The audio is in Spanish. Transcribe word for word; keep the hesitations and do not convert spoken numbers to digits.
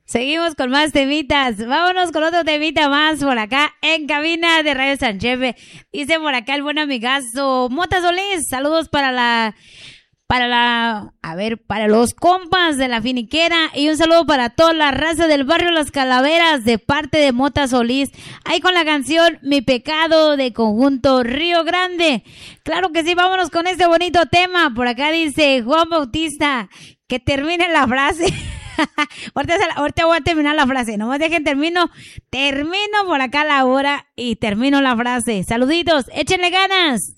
Seguimos con más temitas. Vámonos con otro temita más por acá en cabina de Radio San Chepe. Dice por acá el buen amigazo Mota Solís. Saludos para la... Para la, a ver, para los compas de la finiquera y un saludo para toda la raza del barrio Las Calaveras de parte de Mota Solís. Ahí con la canción Mi Pecado de conjunto Río Grande. Claro que sí, vámonos con este bonito tema. Por acá dice Juan Bautista, que termine la frase. ahorita, ahorita voy a terminar la frase. Nomás dejen termino, termino por acá la hora y termino la frase. Saluditos, échenle ganas.